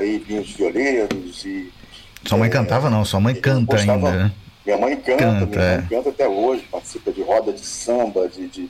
aí vinham os violeiros e... Sua mãe cantava não, sua mãe canta ainda, né? Minha mãe Canta, canta até hoje, participa de roda de samba,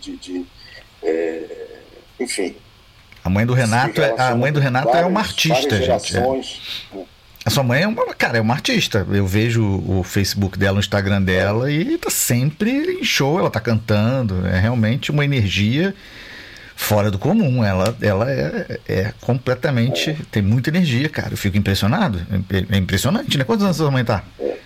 enfim. A mãe do Renato, é uma artista, várias gente. gerações. A sua mãe é uma artista. Eu vejo o Facebook dela, o Instagram dela, e tá sempre em show, ela tá cantando. É realmente uma energia fora do comum. Ela é completamente... Tem muita energia, cara. Eu fico impressionado. É impressionante, né? Quantos anos a sua mãe tá?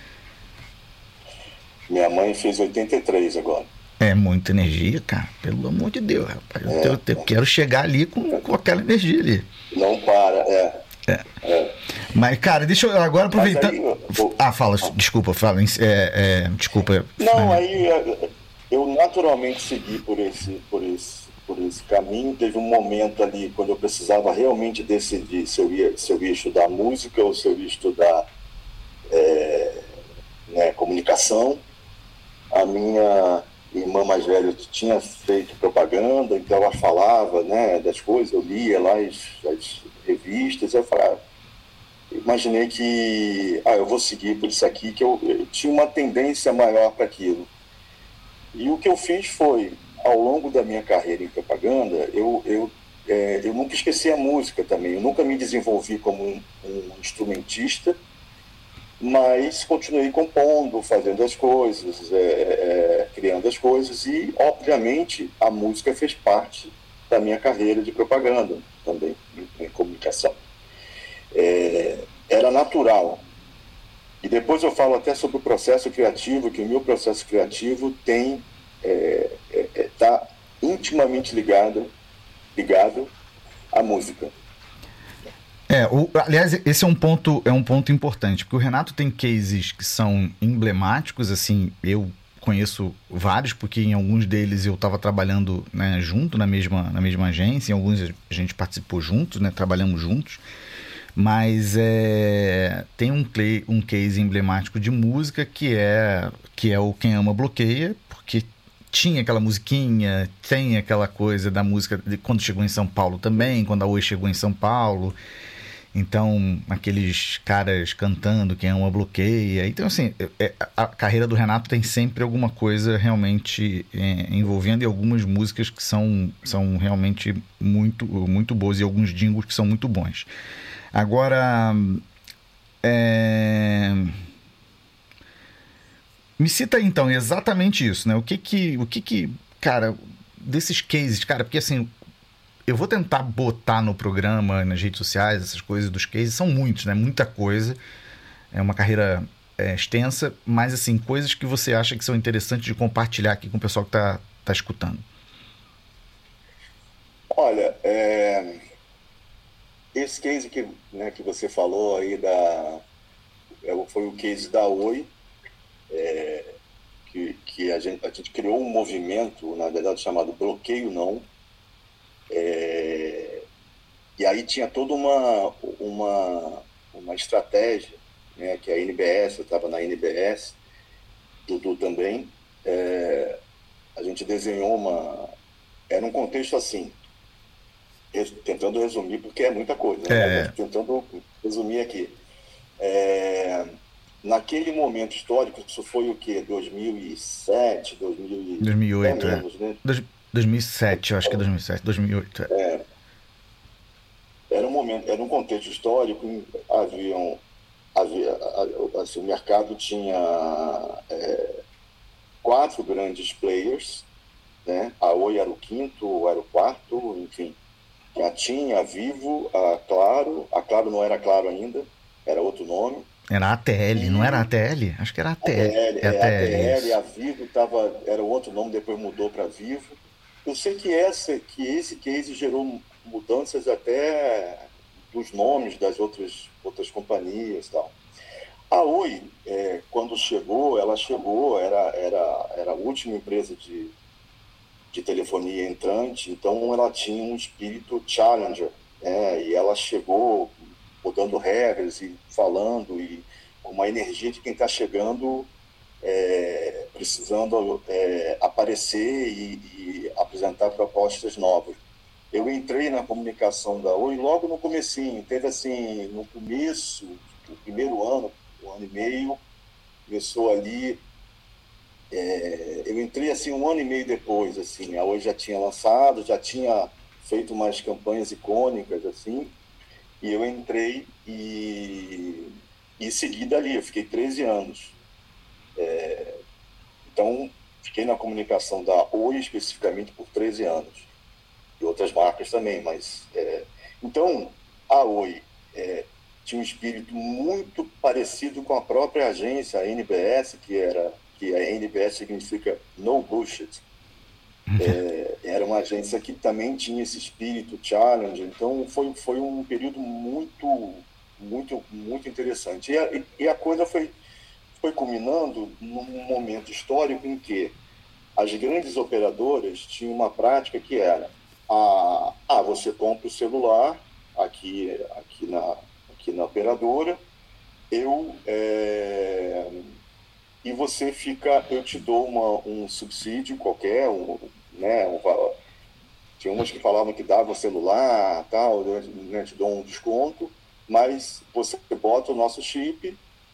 Minha mãe fez 83 agora. É muita energia, cara. Pelo amor de Deus, rapaz. Eu quero chegar ali com aquela energia ali. Não para, Mas, cara, deixa eu agora aproveitar. Fala, desculpa, fala. Desculpa. Não, aí eu naturalmente segui por esse caminho. Teve um momento ali quando eu precisava realmente decidir se eu ia estudar música ou se eu ia estudar comunicação. A minha irmã mais velha tinha feito propaganda, então ela falava, né, das coisas, eu lia lá as revistas, eu falava, imaginei que eu vou seguir por isso aqui, que eu tinha uma tendência maior para aquilo. E o que eu fiz foi, ao longo da minha carreira em propaganda, eu nunca esqueci a música também, eu nunca me desenvolvi como um instrumentista, mas continuei compondo, fazendo as coisas, criando as coisas, e obviamente a música fez parte da minha carreira de propaganda também, em comunicação. Era natural. E depois eu falo até sobre o processo criativo, que o meu processo criativo está intimamente ligado à música. Aliás, esse é um ponto importante, porque o Renato tem cases que são emblemáticos, assim, eu conheço vários, porque em alguns deles eu estava trabalhando, né, junto na mesma agência, em alguns a gente participou juntos, né, trabalhamos juntos, mas tem um case emblemático de música que é o Quem Ama Bloqueia, porque tinha aquela musiquinha, tem aquela coisa da música de quando chegou em São Paulo também, quando a Oi chegou em São Paulo. Então, aqueles caras cantando Quem Ama Bloqueia. Então, assim, a carreira do Renato tem sempre alguma coisa realmente envolvendo, e algumas músicas que são realmente muito, muito boas, e alguns jingles que são muito bons. Agora, me cita aí, então, exatamente isso, né? O que, cara, desses cases, cara, porque assim... Eu vou tentar botar no programa, nas redes sociais, essas coisas dos cases, são muitos, né? Muita coisa. É uma carreira extensa, mas, assim, coisas que você acha que são interessantes de compartilhar aqui com o pessoal que tá escutando. Olha, esse case que você falou aí foi o case da Oi, que a gente criou um movimento, na verdade, chamado Bloqueio Não. E aí tinha toda uma estratégia, né, que a NBS, eu estava na NBS, Dudu também, a gente desenhou era um contexto assim, tentando resumir, porque é muita coisa, né? Tentando resumir aqui. Naquele momento histórico, isso foi o quê? 2007, 2008, menos, né? 2007, eu acho que é 2007, 2008. Era um contexto histórico, havia assim, o mercado tinha 4 grandes players, né? A Oi era o quinto, era o quarto, enfim. A TIM, a Vivo, a Claro não era Claro ainda, era outro nome. Era a ATL, não era a ATL? Acho que era a ATL. ATL, a Vivo era outro nome, depois mudou para Vivo. Eu sei que esse case gerou mudanças até dos nomes das outras companhias e tal. A Oi, quando ela chegou, era a última empresa de telefonia entrante, então ela tinha um espírito challenger, e ela chegou mudando regras e falando, e com uma energia de quem está chegando, precisando aparecer e apresentar propostas novas. eu entrei na comunicação da Oi logo no comecinho. Teve assim, no começo, o primeiro ano, um ano e meio, começou ali. Eu entrei assim um ano e meio depois, assim. A Oi já tinha lançado, já tinha feito umas campanhas icônicas, assim. E eu entrei e segui dali. Eu fiquei 13 anos. Então, fiquei na comunicação da Oi especificamente por 13 anos. E outras marcas também, mas... Então, a Oi tinha um espírito muito parecido com a própria agência, a NBS, que a NBS significa No Bullshit. Era uma agência que também tinha esse espírito challenge, então foi um período muito interessante. E a coisa foi culminando num momento histórico em que as grandes operadoras tinham uma prática que era você compra o celular aqui na operadora, e você fica, eu te dou um subsídio qualquer, né, tinha umas que falavam que dava o celular, tal, né, te dou um desconto, mas você bota o nosso chip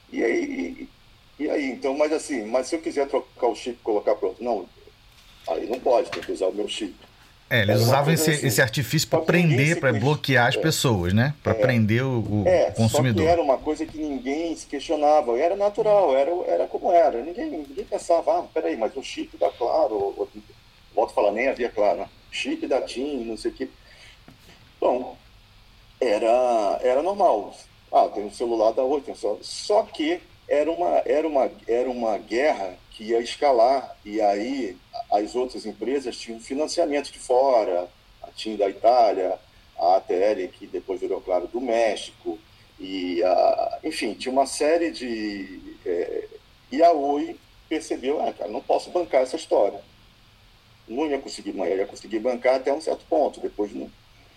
e aí, então, mas se eu quiser trocar o chip e colocar pronto, não, aí não pode, tem que usar o meu chip. Eles usavam esse artifício para prender, para bloquear as pessoas, né? Para prender o consumidor. Só que era uma coisa que ninguém se questionava, era natural, era como era. Ninguém pensava, peraí, mas o chip da Claro, volto a falar, nem havia Claro, né? Chip da TIM, não sei o quê. Bom, era normal. Tem um celular da Oi, tem um celular. Só que era uma guerra que ia escalar, e aí as outras empresas tinham financiamento de fora, a TIM da Itália, a ATL, que depois virou, claro, do México, enfim, tinha uma série de... e a Oi percebeu, cara, não posso bancar essa história. Não ia conseguir, mas ia conseguir bancar até um certo ponto, depois não.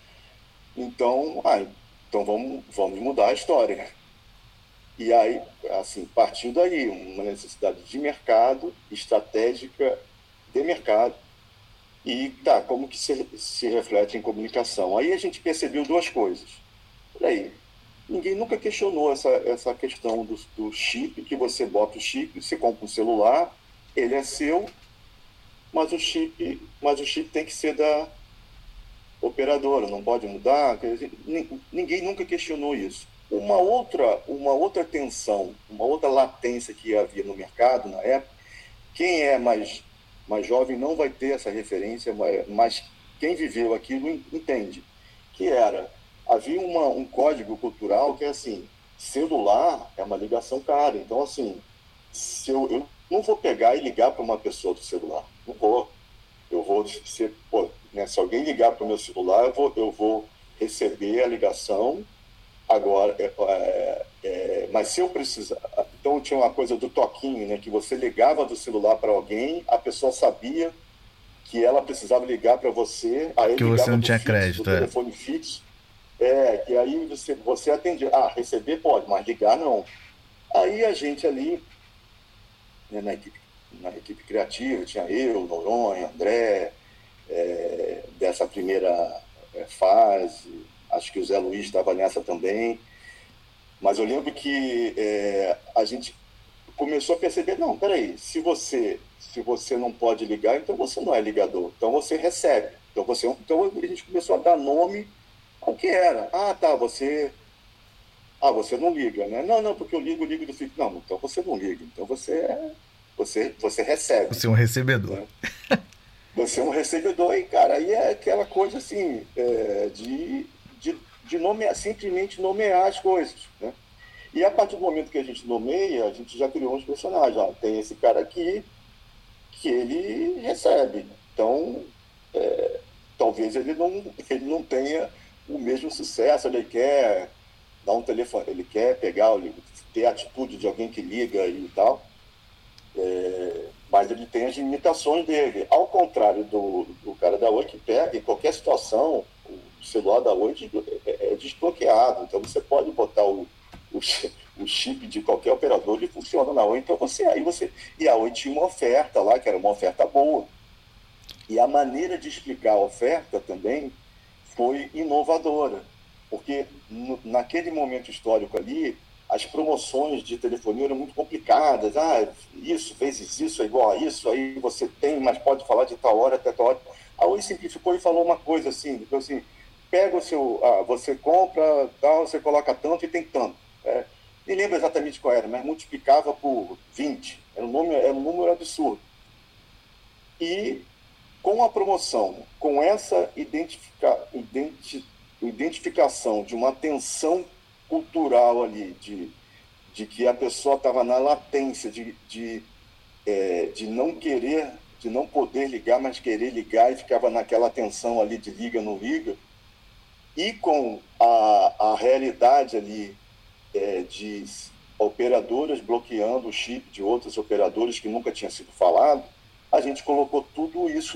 Então, vamos mudar a história. E aí, assim, partiu daí, uma necessidade de mercado, estratégica de mercado, e como que se reflete em comunicação. Aí a gente percebeu duas coisas. Peraí, ninguém nunca questionou essa questão do chip, que você bota o chip, você compra um celular, ele é seu, mas o chip tem que ser da operadora, não pode mudar. Quer dizer, ninguém nunca questionou isso. Uma outra tensão, uma outra latência que havia no mercado na época, quem é mais jovem não vai ter essa referência, mas quem viveu aquilo entende, que havia um código cultural que é assim, celular é uma ligação cara, então assim, se eu não vou pegar e ligar para uma pessoa do celular, não vou, eu vou ser, né, se alguém ligar para o meu celular, eu vou receber a ligação. Agora, mas se eu precisar... Então, tinha uma coisa do toquinho, né? Que você ligava do celular para alguém, a pessoa sabia que ela precisava ligar para você, aí que você não tinha crédito, do telefone fixo, que aí você atendia. Receber pode, mas ligar não. Aí a gente ali, né, na equipe criativa, tinha eu, Noronha, André, dessa primeira fase... Acho que o Zé Luiz estava nessa também. Mas eu lembro que a gente começou a perceber, não, peraí, se você não pode ligar, então você não é ligador. Então você recebe. Então a gente começou a dar nome ao que era. Você não liga, né? Não, porque eu ligo do fixo. Não, então você não liga. Então você recebe. Você é um recebedor. Né? Você é um recebedor e, cara, aí é aquela coisa assim, de simplesmente nomear as coisas, né? E a partir do momento que a gente nomeia, a gente já criou uns personagens. Tem esse cara aqui que ele recebe. Então, talvez ele não tenha o mesmo sucesso. Ele quer dar um telefone, ele quer ter a atitude de alguém que liga e tal. Mas ele tem as limitações dele. Ao contrário do cara da Oi, que pega em qualquer situação, o celular da Oi é desbloqueado. Então você pode botar o chip de qualquer operador e funciona na Oi. Então e a Oi tinha uma oferta lá, que era uma oferta boa. E a maneira de explicar a oferta também foi inovadora, porque naquele momento histórico ali, as promoções de telefonia eram muito complicadas. Isso vezes isso é igual a isso, aí você tem, mas pode falar de tal hora até tal hora. A Oi simplificou e falou uma coisa assim, pega o seu, você compra, tal, você coloca tanto e tem tanto. Nem lembro exatamente qual era, mas multiplicava por 20. Era um número absurdo. E com a promoção, com essa identificação de uma tensão cultural ali, de que a pessoa estava na latência de não querer, de não poder ligar, mas querer ligar, e ficava naquela tensão ali de liga, não liga, e com a realidade ali de operadoras bloqueando o chip de outras operadoras que nunca tinha sido falado, a gente colocou tudo isso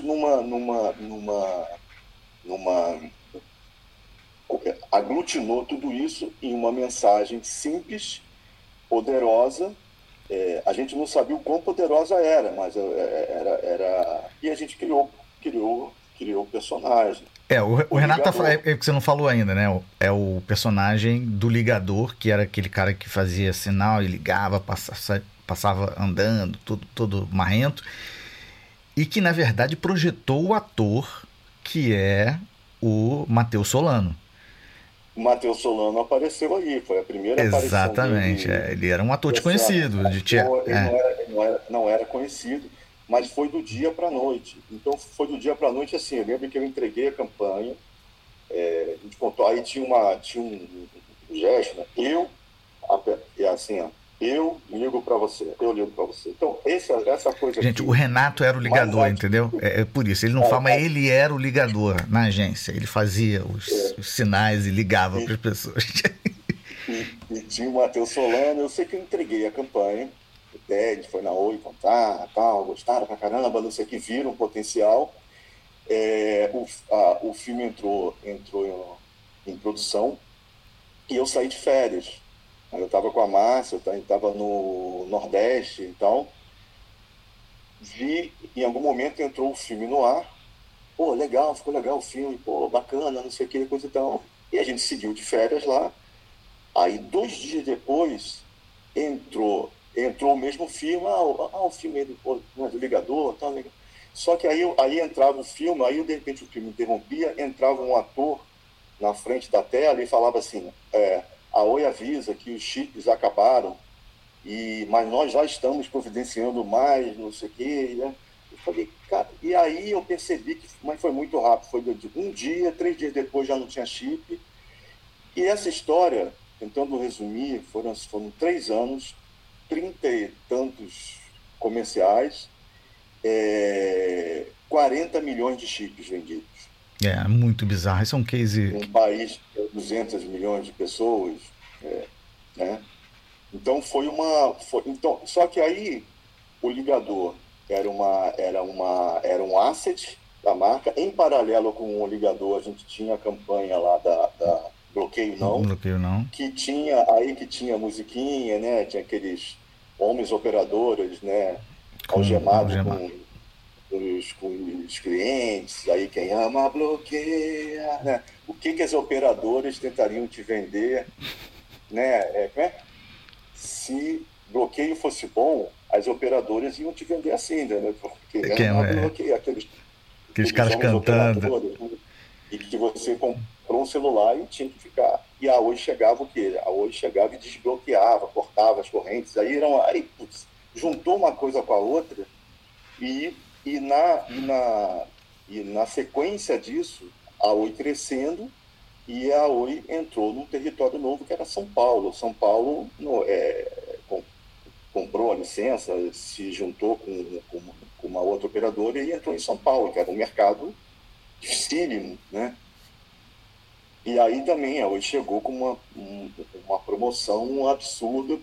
aglutinou tudo isso em uma mensagem simples, poderosa. A gente não sabia o quão poderosa era, mas era e a gente criou o personagem. O Renato tá falando, é que você não falou ainda, né? É o personagem do ligador, que era aquele cara que fazia sinal e ligava, passava andando, todo marrento, e que na verdade projetou o ator que é o Matheus Solano. O Matheus Solano apareceu aí, foi a primeira Exatamente, aparição dele. Ele era um ator desconhecido. Ele não era conhecido, mas foi do dia para a noite. Então, foi do dia para a noite, assim, eu lembro que eu entreguei a campanha, a gente contou, aí tinha um gesto, né? Eu ligo para você, eu ligo para você. Então, essa coisa gente, aqui, o Renato era o ligador, entendeu? É por isso, ele não fala, mas ele era o ligador na agência. Ele fazia os sinais e ligava para as pessoas. E tinha o Matheus Solano, eu sei que eu entreguei a campanha, o Ted foi na Oi contar, tal, gostaram pra caramba, não sei o que, viram o potencial. O filme entrou em produção e eu saí de férias. Eu estava com a Márcia, eu estava no Nordeste e tal. Vi, em algum momento entrou o filme no ar. Pô, legal, ficou legal o filme, pô, bacana, não sei o que, coisa e tal. E a gente seguiu de férias lá. Aí, 2 dias depois, entrou o mesmo filme, o filme do ligador, tal, legal. Só que aí entrava o filme, aí de repente o filme interrompia, entrava um ator na frente da tela e falava assim, a Oi avisa que os chips acabaram, mas nós já estamos providenciando mais, não sei o quê, né? Eu falei, cara, e aí eu percebi mas foi muito rápido, foi de um dia, 3 dias depois já não tinha chip. E essa história, tentando resumir, foram 3 anos, 30 e tantos comerciais, 40 milhões de chips vendidos. Muito bizarro. Isso é um case... Um país de 200 milhões de pessoas, né? Então então, só que aí o ligador era um asset da marca. Em paralelo com o ligador, a gente tinha a campanha lá da Bloqueio Não, que tinha musiquinha, né? Tinha aqueles homens operadores, né? Algemados com os clientes, aí quem ama bloqueia, né? O que as operadoras tentariam te vender, né? Se bloqueio fosse bom, as operadoras iam te vender assim, né? Porque bloqueia, aqueles caras cantando. Né? E que você comprou um celular e tinha que ficar. E a Oi chegava o quê? A Oi chegava e desbloqueava, cortava as correntes. Aí juntou uma coisa com a outra e na sequência disso, a Oi crescendo, e a Oi entrou num território novo que era São Paulo. São Paulo comprou a licença, se juntou com uma outra operadora e entrou em São Paulo, que era um mercado dificílimo, né? E aí também a Oi chegou com uma promoção absurda,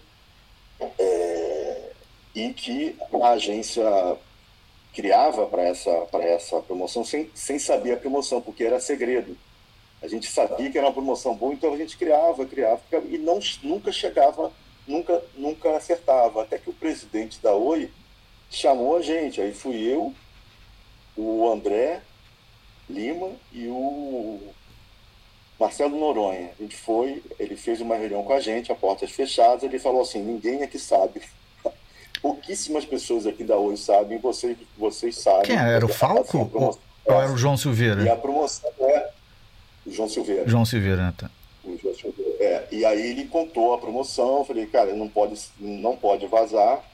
e que a agência criava para essa promoção sem saber a promoção, porque era segredo. A gente sabia que era uma promoção boa, então a gente criava, e nunca chegava, nunca acertava. Até que o presidente da Oi chamou a gente, aí fui eu, o André Lima e o Marcelo Noronha. A gente foi, ele fez uma reunião com a gente, a portas fechadas, ele falou assim, ninguém aqui sabe. Pouquíssimas pessoas aqui da Oi sabem, vocês sabem. Quem era? O Falco ou era o João Silveira? E a promoção é o João Silveira. João Silveira, né? Tá. O João Silveira. E aí ele contou a promoção, eu falei, cara, não pode vazar.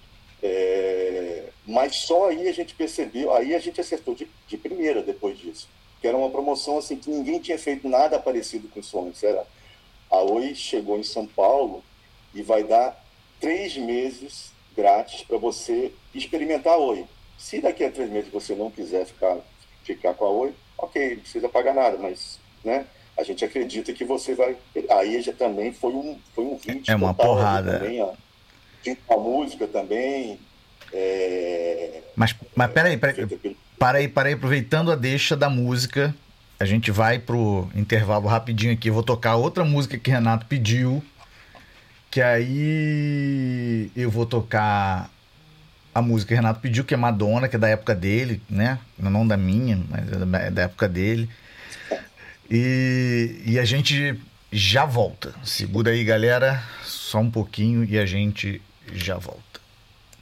Mas só aí a gente percebeu, aí a gente acertou de primeira depois disso. Que era uma promoção assim que ninguém tinha feito nada parecido com isso antes. A Oi chegou em São Paulo e vai dar 3 meses grátis para você experimentar a Oi. Se daqui a 3 meses você não quiser ficar com a Oi, ok, não precisa pagar nada, mas, né, a gente acredita que você vai... Aí já também foi um hit. É uma porrada. Também, a música também. Mas peraí, aproveitando a deixa da música, a gente vai pro intervalo rapidinho aqui, eu vou tocar outra música que o Renato pediu, que aí eu vou tocar a música que o Renato pediu, que é Madonna, que é da época dele, né? Não da minha, mas é da época dele. E a gente já volta. Segura aí, galera, só um pouquinho e a gente já volta.